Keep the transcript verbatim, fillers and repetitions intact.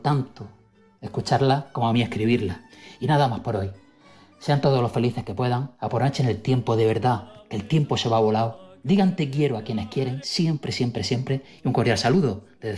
tanto escucharla como a mí escribirla. Y nada más por hoy. Sean todos los felices que puedan, aprovechen el tiempo de verdad, que el tiempo se va volado. Digan te quiero a quienes quieren, siempre, siempre, siempre. Y un cordial saludo desde